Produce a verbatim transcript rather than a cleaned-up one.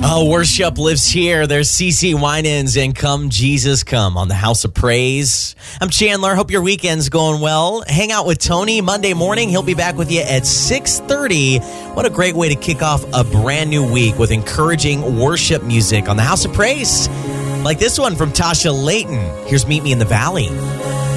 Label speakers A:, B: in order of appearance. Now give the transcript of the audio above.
A: Oh, worship lives here. There's CeCe Winans and Come Jesus Come on the House of Praise. I'm Chandler. Hope your weekend's going well. Hang out with Tony Monday morning. He'll be back with you at six thirty. What a great way to kick off a brand new week with encouraging worship music on the House of Praise. Like this one from Tasha Layton. Here's Meet Me in the Valley.